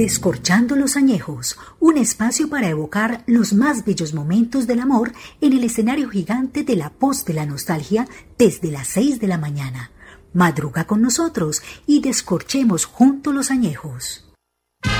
Descorchando los añejos, un espacio para evocar los más bellos momentos del amor en el escenario gigante de la Voz de la Nostalgia desde las 6 de la mañana. Madruga con nosotros y descorchemos juntos los añejos.